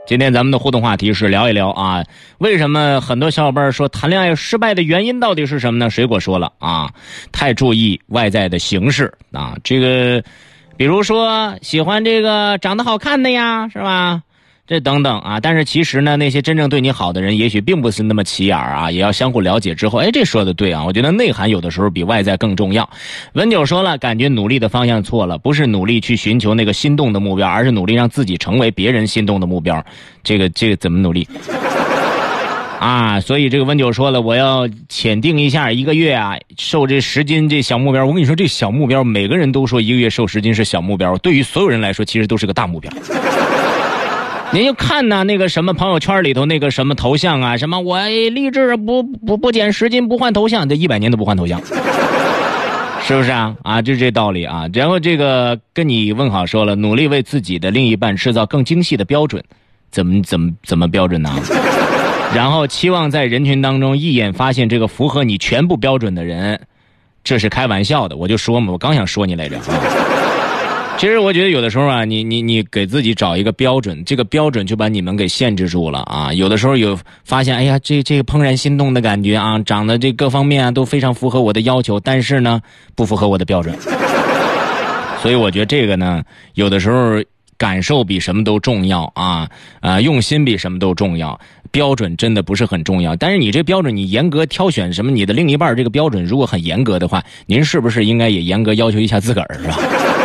今天咱们的互动话题是聊一聊啊，为什么很多小伙伴说谈恋爱失败的原因到底是什么呢？水果说了啊，太注意外在的形式啊，这个比如说喜欢这个长得好看的呀，是吧？这等等啊，但是其实呢，那些真正对你好的人，也许并不是那么起眼啊，也要相互了解之后，这说的对啊，我觉得内涵有的时候比外在更重要。文九说了，感觉努力的方向错了，不是努力去寻求那个心动的目标，而是努力让自己成为别人心动的目标。这个怎么努力？啊，所以这个温九说了，我要浅定一下，1个月啊，瘦这10斤这小目标。我跟你说，这小目标，每个人都说1个月瘦10斤是小目标，对于所有人来说，其实都是个大目标。您就看呐，那个什么朋友圈里头那个什么头像啊，什么我励志不减10斤不换头像，这100年都不换头像，是不是啊？啊，就这道理啊。然后这个跟你问好说了，努力为自己的另一半制造更精细的标准，怎么标准呢？然后期望在人群当中一眼发现这个符合你全部标准的人，这是开玩笑的。我就说嘛，我刚想说你来着啊。其实我觉得有的时候啊，你给自己找一个标准，这个标准就把你们给限制住了啊。有的时候有发现，哎呀，这个怦然心动的感觉啊，长得这各方面啊都非常符合我的要求，但是呢不符合我的标准。所以我觉得这个呢，有的时候感受比什么都重要啊，用心比什么都重要。标准真的不是很重要，但是你这标准你严格挑选什么，你的另一半这个标准如果很严格的话，您是不是应该也严格要求一下自个儿，是吧？